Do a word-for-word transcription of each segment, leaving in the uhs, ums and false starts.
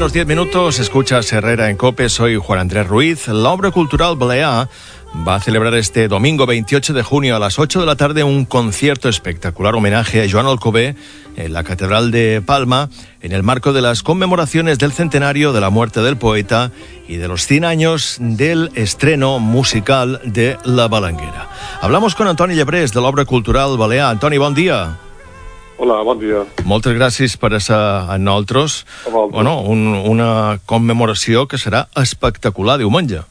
menos diez minutos, escuchas Herrera en COPE, soy Juan Andrés Ruiz. La Obra Cultural Balear va a celebrar este domingo veintiocho de junio a las ocho de la tarde un concierto espectacular homenaje a Joan Alcover en la Catedral de Palma, en el marco de las conmemoraciones del centenario de la muerte del poeta y de los cien años del estreno musical de La Balanguera. Hablamos con Antoni Llebrés de la Obra Cultural Balear. Antoni, bon dia. Hola, bon dia. Moltes gràcies per estar amb nosaltres. Bueno, un, una commemoració que serà espectacular diumenge.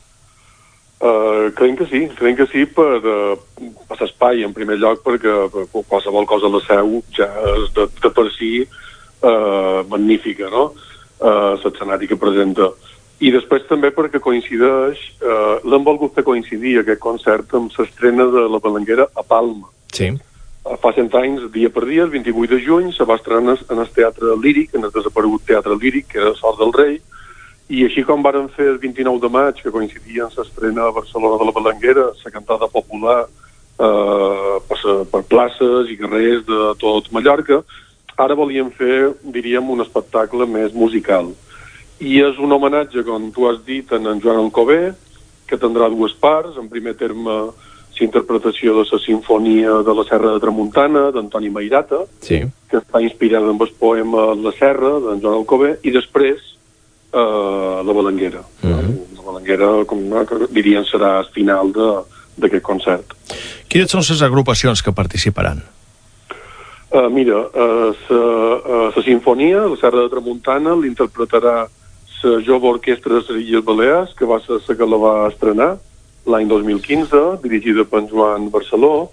Uh, creiem que sí, creiem que sí per, uh, per l'espai, en primer lloc, perquè per qualsevol cosa a la Seu ja és de, de per si uh, magnífica, no? Uh, l'escenari que presenta. I després també perquè coincideix, uh, l'hem volgut fer coincidir aquest concert amb l'estrena de La Balanguera a Palma. Sí. Uh, fa cent anys, dia per dia, el vint-i-vuit de juny, se va estrenar en el Teatre Líric, en el desaparegut Teatre Líric, que era Sort del Rei, i així com varen fer el vint-i-nou de maig, que coincidia amb l'estrena a Barcelona de La Balanguera, la cantada popular eh, per, per places i carrers de tot Mallorca, ara volíem fer, diríem, un espectacle més musical. I és un homenatge, com tu has dit, en, en Joan Alcover, que tindrà dues parts. En primer terme, la interpretació de la Sinfonia de la Serra de Tramuntana, d'Antoni Mairata, sí, que està inspirada en el poema La Serra, d'en Joan Alcover, i després Uh, La Balanguera. Uh-huh. La Balanguera, com dirien, serà el final d'aquest concert. Quines són les agrupacions que participaran? Uh, mira, la uh, uh, uh, Sinfonia, la Serra de Tramuntana, l'interpretarà la Jove Orquestra de les Illes Balears, que va ser la que la va estrenar l'any dos mil quinze, dirigida per Joan Barceló,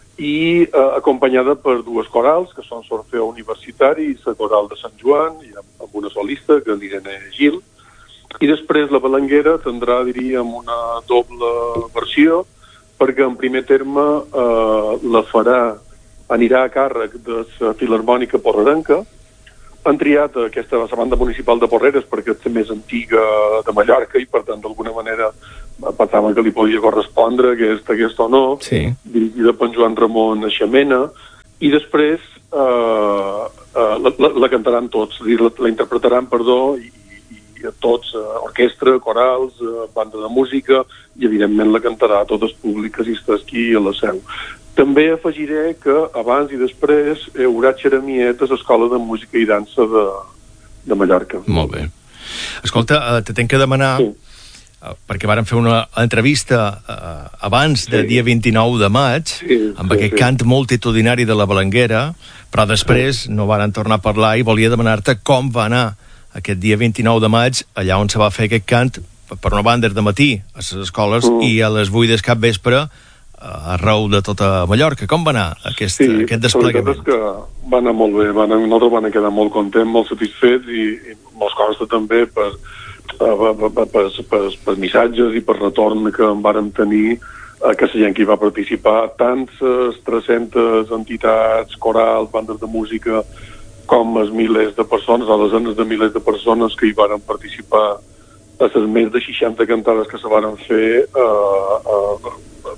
i eh, acompanyada per dues corals, que són l'Orfeó Universitari i la Coral de Sant Joan, i amb una solista, que és l'Irene Gil. I després la Balanguera tindrà, diríem, una doble versió, perquè en primer terme eh, la farà, anirà a càrrec de la Filharmònica Porrerenca. Han triat aquesta la banda municipal de Porreres perquè és la més antiga de Mallorca i, per tant, d'alguna manera pensàvem que li podia correspondre aquest, aquest honor, sí, dirigida per Joan Ramon Xamena, i després eh, eh, la, la, la cantaran tots, és a dir, la, la interpretaran, perdó, i, i tots, eh, orquestra, corals, eh, banda de música, i evidentment la cantarà a tot el públic que assisteix aquí a la Seu. També afegiré que abans i després hi haurà xeramiet a l'Escola de Música i Dansa de, de Mallorca. Molt bé. Escolta, eh, te tenc que demanar, sí, eh, perquè vàrem fer una entrevista eh, abans del sí. dia vint-i-nou de maig, sí, amb sí, aquest sí. cant multitudinari de La Balanguera, però després sí. no varen tornar a parlar i volia demanar-te com va anar aquest dia vint-i-nou de maig, allà on se va fer aquest cant, per una banda de matí a les escoles mm. i a les vuit del capvespre arreu de tota Mallorca. Com va anar aquest, sí, aquest desplegament? Sí, la veritat és que va anar molt bé. Va anar, nosaltres van quedar molt contents, molt satisfets i, i mos consta també per, per, per, per, per, per missatges i per retorn que en vàrem tenir eh, que la gent que hi va participar, tant les tres-centes entitats, corals, bandes de música, com els milers de persones, o desenes de milers de persones que hi varen participar a les més de seixanta cantades que se varen fer, eh, eh,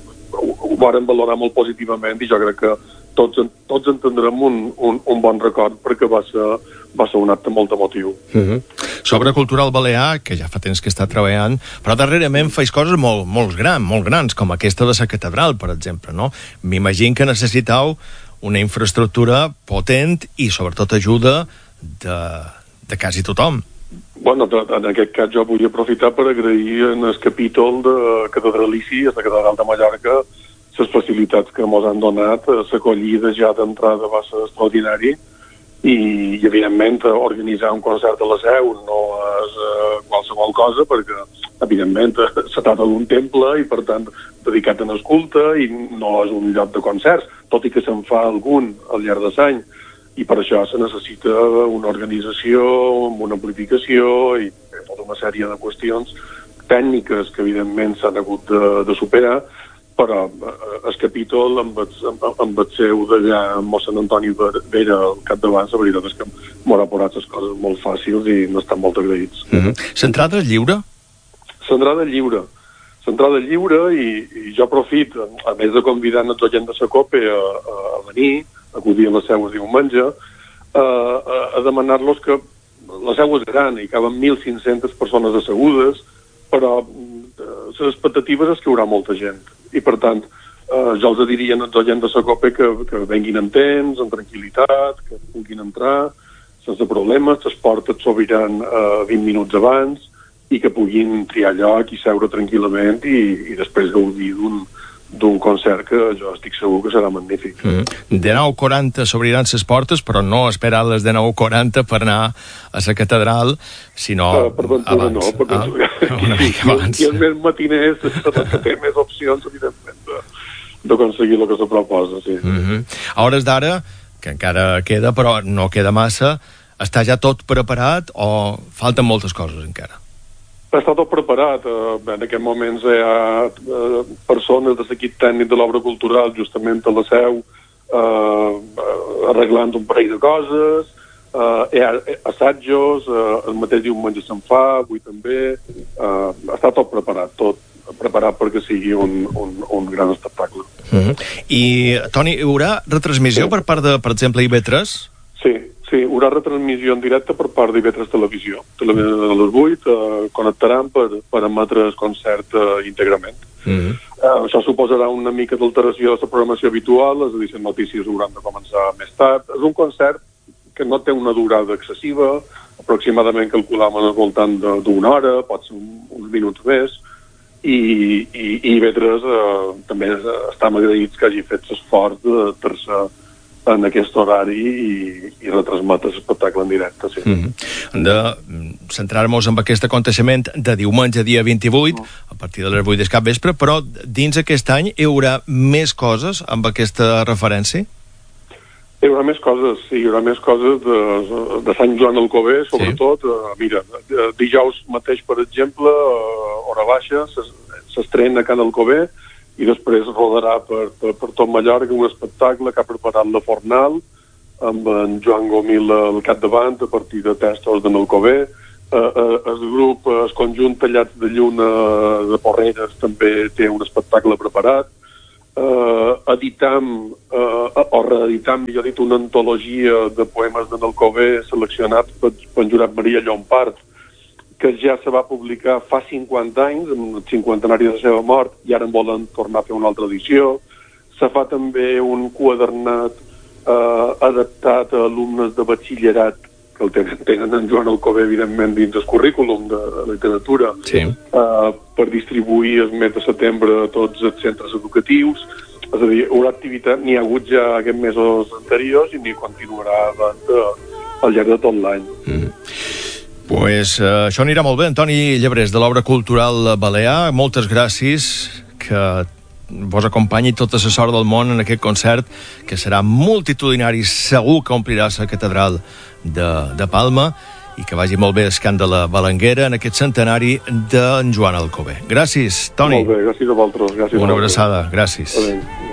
ho varen valorar molt positivament i jo crec que tots, tots entendrem un, un, un bon record perquè va ser, va ser un acte molt emotiu. Uh-huh. L'Obra Cultural Balear, que ja fa temps que està treballant, però darrerament feis coses molt, molt grans, molt grans, com aquesta de la catedral, per exemple, no? M'imagino que necessitau una infraestructura potent i sobretot ajuda de, de quasi tothom. Bueno, en aquest cas jo vull aprofitar per agrair en el capítol de Catedralici, a la Catedral de Mallorca, les facilitats que ens han donat, l'acollida ja d'entrada va ser extraordinari i, i evidentment, organitzar un concert a la Seu no és uh, qualsevol cosa perquè, evidentment, se tracta d'un temple i, per tant, dedicat en el culte i no és un lloc de concerts, tot i que se'n fa algun al llarg de l'any. I per això se necessita una organització, una amplificació i tota una sèrie de qüestions tècniques que evidentment s'han hagut de, de superar, però el capítol amb el, amb el seu d'allà, amb Sant Antoni Vera al capdavant, la veritat és que m'ha posat les coses molt fàcils i n'estan molt agraïts. Mm-hmm. L'entrada lliure? L'entrada lliure. L'entrada lliure i, i jo aprofito, a més de convidar a tota gent de la COPE a, a venir, acudir a la Seu el diumenge, a, a, a demanar-los que la seu és gran, hi caben mil cinc-centes persones assegudes, però les expectatives és que hi haurà molta gent. I, per tant, eh, jo els diria als oients de la Copa que, que venguin en temps, en tranquil·litat, que puguin entrar sense problemes, les portes s'obriran eh, vint minuts abans i que puguin triar lloc i seure tranquil·lament i, i després gaudir d'un d'un concert que jo estic segur que serà magnífic. Mm. De nou quaranta s'obriran les portes, però no esperar les de nou quaranta per anar a la catedral, sinó uh, per ventura, abans. No, per ventura. Ah, una mica abans. I, i el més matiner és que té més opcions, evidentment, de, d'aconseguir el que se proposa, sí. Mm-hmm. A hores d'ara, que encara queda, però no queda massa, està ja tot preparat o falten moltes coses encara? Està tot preparat. En aquest moment hi ha persones de l'equip tècnic de l'obra cultural justament a la seu eh, arreglant un parell de coses, eh, hi ha assajos, eh, el mateix diumenge se'n fa, avui també. Eh, està tot preparat, tot preparat perquè sigui un, un, un gran espectacle. Mm-hmm. I, Toni, hi haurà retransmissió sí. per part de, per exemple, I V tres? Sí. Sí, hi haurà retransmissió en directe per part d'I V tres Televisió. Televisió a les vuit eh, connectaran per, per emetre el concert eh, íntegrament. Mm-hmm. eh, això suposarà una mica d'alteració de la programació habitual, és a dir, les notícies hauran de començar més tard. És un concert que no té una durada excessiva, aproximadament calculàvem al voltant d'una hora, pot ser un, uns minuts més, i, i, i I V tres eh, també estem agraïts que hagi fet l'esforç de ter-se en aquest horari i, i retransmetre l'espectacle en directe, sí. Mm-hmm. De centrar-nos en aquest aconteixement de diumenge, dia vint-i-vuit, a partir de les vuit del capvespre, però dins aquest any hi haurà més coses amb aquesta referència? Hi haurà més coses, sí, hi haurà més coses de, de Sant Joan Alcover, sobretot. Sí. Uh, mira, dijous mateix, per exemple, uh, hora baixa, s'estrena a Can Alcover, i després rodarà per, per, per tot Mallorca un espectacle que ha preparat la Fornal amb en Joan Gomil al capdavant a partir de textos de Alcover. Eh, eh, el grup, el conjunt Tallats de Lluna de Porreres també té un espectacle preparat. Eh, editam, eh, o reeditam, millor dit, una antologia de poemes de Alcover seleccionats per, per en Josep Maria Llompart, que ja se va publicar fa cinquanta anys, amb el cinquantenari de la seva mort, i ara en volen tornar a fer una altra edició. Se fa també un quadernat eh, adaptat a alumnes de batxillerat, que el tenen, tenen en Joan Alcover, evidentment, dins el currículum de, de literatura, sí. eh, per distribuir el mes de setembre a tots els centres educatius. És a dir, una activitat n'hi ha hagut ja aquests mesos anteriors i n'hi continuarà doncs, al llarg de tot l'any. Mm. Pues, uh, això anirà molt bé. Antoni Llebrés, de l'Obra Cultural Balear, moltes gràcies, que vos acompanyi tota la sort del món en aquest concert, que serà multitudinari, segur que omplirà la catedral de, de Palma, i que vagi molt bé el cant de la Balenguera en aquest centenari d'en Joan Alcover. Gràcies, Toni. Molt bé, gràcies a vosaltres. Gràcies Una a vosaltres. abraçada, gràcies. Adéu.